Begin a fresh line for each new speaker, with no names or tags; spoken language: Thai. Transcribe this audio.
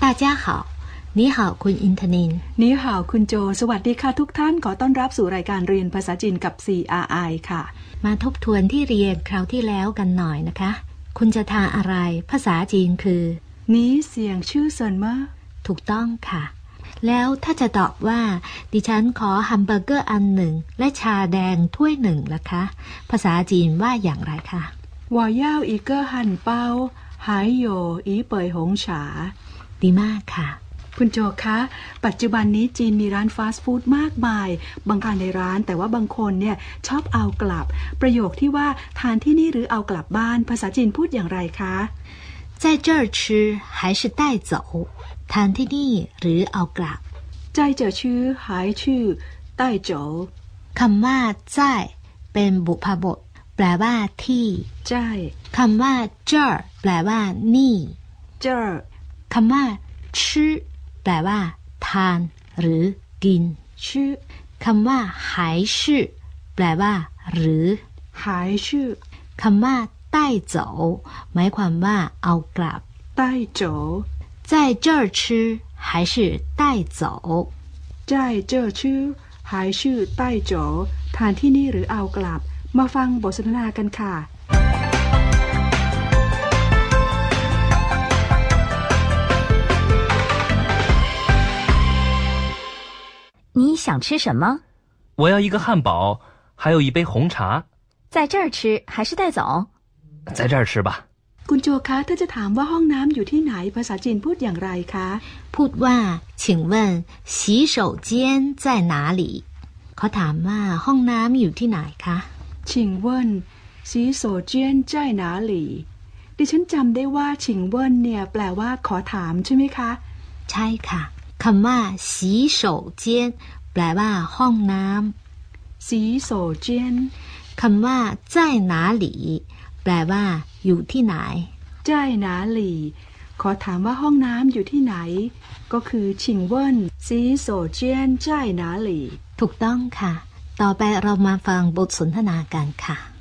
大家好你好คุณอินทนิน
นี่ห่าวคุณโจสวัสดีค่ะทุกท่านขอต้อนรับสู่รายการเรียนภาษาจีนกับ CRI ค่ะ
มาทบทวนที่เรียนคราวที่แล้วกันหน่อยนะคะคุณจะทานอะไรภาษาจีนคือ
นี้เสียงชื่อเซินมา
ถูกต้องค่ะแล้วถ้าจะตอบว่าดิฉันขอแฮมเบอร์เกอร์อันหนึ่งและชาแดงถ้วยหนึ่งล่ะคะภาษาจีนว่าอย่างไรคะ
我要一个汉堡还有一杯红茶
ดีมากค่ะ
คุณโจคะปัจจุบันนี้จีนมีร้านฟาสต์ฟู้ดมากมายบางคนในร้านแต่ว่าบางคนเนี่ยชอบเอากลับประโยคที่ว่าทานที่นี่หรือเอากลับบ้านภาษาจีนพูดอย่างไรคะ
在这儿吃还是带走ทานที่นี่หรือเอากลับ
ใจเจ๋อชื่อหายชื่อใต้โจ
คำว่า在เป็นบุพบทแปลว่าที่
ใจ
คำว่า这儿แปลว่านี่
เจ๋อ
คำว่า吃แปลว่าทานหรือกิน
ชื่อ
คำว่า还是แปลว่าหรือ
หายชื่อ
คำว่า带走หมายความว่าเอากลับ
ใต้โจ
在这儿吃还是带走
ใจเจ๋อชื่อหายชื่อใต้โจทานที่นี่หรือเอากลับมาฟังบทสนทนากันค่ะ
你想吃什么？
我要一个汉堡，还有一杯红茶。
在这儿吃还是带走？
在这儿吃吧。
คุณโจคะถ้าจะถามว่าห้องน้ำอยู่ที่ไหนภาษาจีนพูดอย่างไรคะ
พูดว่า请问洗手间在哪里เขาถามว่าห้องน้ำอยู่ที่ไหนคะ
ชิงเวินสีโซเจียนใจหนาหลี่ดิฉันจำได้ว่าชิงเวินเนี่ยแปลว่าขอถามใช่ไหมคะ
ใช่ค่ะคำว่า洗手间แปลว่าห้องน้
ำสีโซเจียน
คำว่า在哪里แปลว่าอยู่ที่ไหน
ใจหนาหลี่ขอถามว่าห้องน้ำอยู่ที่ไหนก็คือชิงเวินสีโซเจียนใจหนาหลี่
ถูกต้องค่ะต่อไปเรามาฟังบทสนทนากันค่ะ